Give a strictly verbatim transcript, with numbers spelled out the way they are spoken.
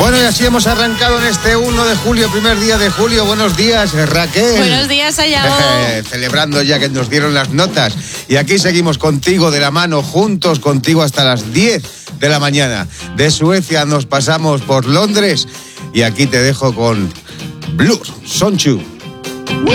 Bueno, y así hemos arrancado en este uno de julio, primer día de julio. Buenos días, Raquel. Buenos días, Ayago. Celebrando ya que nos dieron las notas. Y aquí seguimos contigo de la mano, juntos contigo hasta las diez de la mañana. De Suecia nos pasamos por Londres y aquí te dejo con Blues, Sonchu.